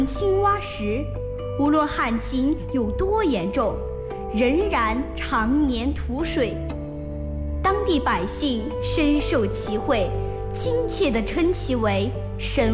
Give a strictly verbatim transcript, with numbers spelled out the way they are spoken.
青蛙时，无论旱情有多严重，仍然常年吐水。当地百姓深受其惠，亲切地称其为神